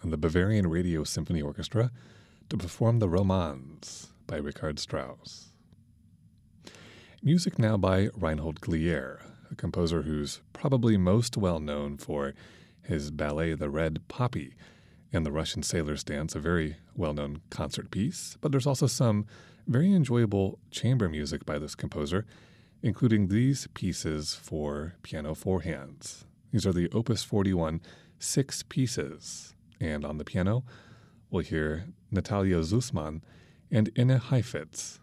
and the Bavarian Radio Symphony Orchestra to perform the Romans by Richard Strauss. Music now by Reinhold Glier, a composer who's probably most well known for his ballet The Red Poppy and the Russian Sailor's Dance, a very well-known concert piece. But there's also some very enjoyable chamber music by this composer, including these pieces for piano four hands. These are the Opus 41 6 pieces. And on the piano, we'll hear Natalia Zusman and Inne Heifetz